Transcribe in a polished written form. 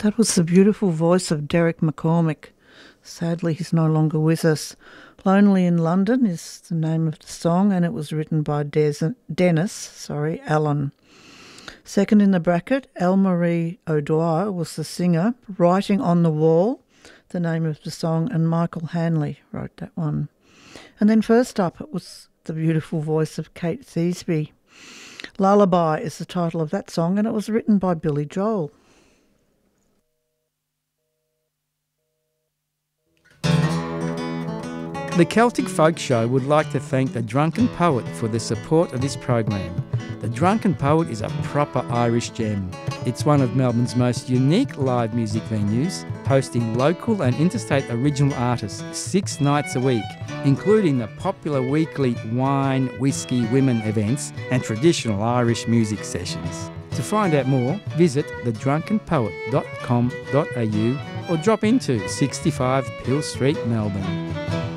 That was the beautiful voice of Derek McCormick. Sadly, he's no longer with us. Lonely in London is the name of the song, and it was written by Dennis Allen. Second in the bracket, Elle-Marie O'Dwyer was the singer. Writing on the Wall, the name of the song, and Michael Hanley wrote that one. And then first up, it was the beautiful voice of Kate Thiesby. Lullaby is the title of that song, and it was written by Billy Joel. The Celtic Folk Show would like to thank The Drunken Poet for the support of this program. The Drunken Poet is a proper Irish gem. It's one of Melbourne's most unique live music venues, hosting local and interstate original artists 6 nights a week, including the popular weekly wine, whiskey, women events and traditional Irish music sessions. To find out more, visit thedrunkenpoet.com.au or drop into 65 Peel Street, Melbourne.